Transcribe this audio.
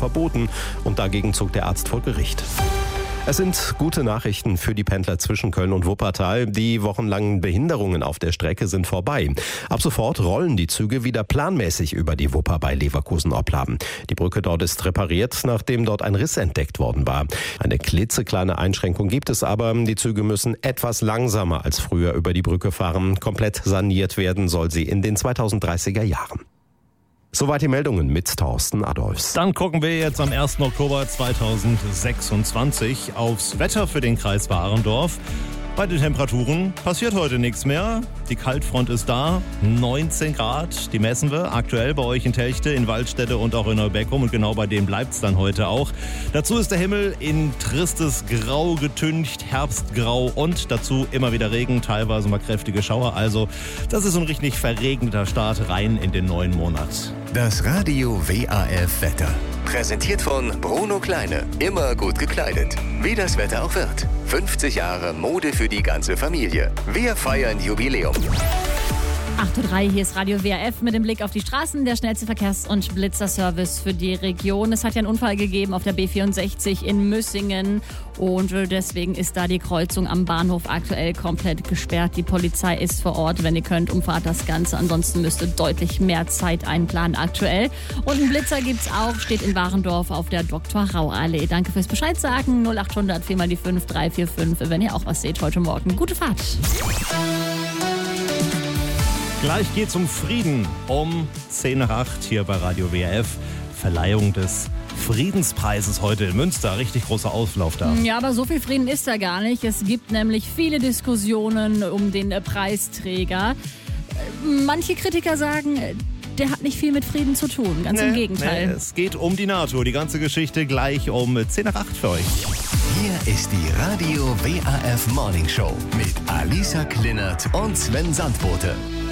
verboten und dagegen zog der Arzt vor Gericht. Es sind gute Nachrichten für die Pendler zwischen Köln und Wuppertal. Die wochenlangen Behinderungen auf der Strecke sind vorbei. Ab sofort rollen die Züge wieder planmäßig über die Wupper bei Leverkusen-Opladen. Die Brücke dort ist repariert, nachdem dort ein Riss entdeckt worden war. Eine klitzekleine Einschränkung gibt es aber. Die Züge müssen etwas langsamer als früher über die Brücke fahren. Komplett saniert werden soll sie in den 2030er Jahren. Soweit die Meldungen mit Thorsten Adolfs. Dann gucken wir jetzt am 1. Oktober 2026 aufs Wetter für den Kreis Warendorf. Bei den Temperaturen passiert heute nichts mehr. Die Kaltfront ist da, 19 Grad, die messen wir aktuell bei euch in Telchte, in Waldstätte und auch in Neubeckum. Und genau bei dem bleibt es dann heute auch. Dazu ist der Himmel in tristes Grau getüncht, Herbstgrau und dazu immer wieder Regen, teilweise mal kräftige Schauer. Also das ist so ein richtig verregneter Start rein in den neuen Monat. Das Radio WAF Wetter. Präsentiert von Bruno Kleine. Immer gut gekleidet. Wie das Wetter auch wird. 50 Jahre Mode für die ganze Familie. Wir feiern Jubiläum. 8.03 Uhr, hier ist Radio WAF mit dem Blick auf die Straßen, der schnellste Verkehrs- und Blitzerservice für die Region. Es hat ja einen Unfall gegeben auf der B64 in Müssingen und deswegen ist da die Kreuzung am Bahnhof aktuell komplett gesperrt. Die Polizei ist vor Ort, wenn ihr könnt, umfahrt das Ganze. Ansonsten müsst ihr deutlich mehr Zeit einplanen aktuell. Und einen Blitzer gibt's auch, steht in Warendorf auf der Dr.-Rau-Allee. Danke fürs Bescheid sagen, 0800 4 mal die 5 345, wenn ihr auch was seht heute Morgen. Gute Fahrt. Gleich geht's um Frieden, um 10 nach 8 hier bei Radio WAF. Verleihung des Friedenspreises heute in Münster. Richtig großer Auflauf da. Ja, aber so viel Frieden ist da gar nicht. Es gibt nämlich viele Diskussionen um den Preisträger. Manche Kritiker sagen, der hat nicht viel mit Frieden zu tun. Ganz im Gegenteil. Es geht um die NATO. Die ganze Geschichte gleich um 10 nach 8 für euch. Hier ist die Radio WAF Morning Show mit Alisa Klinert und Sven Sandbote.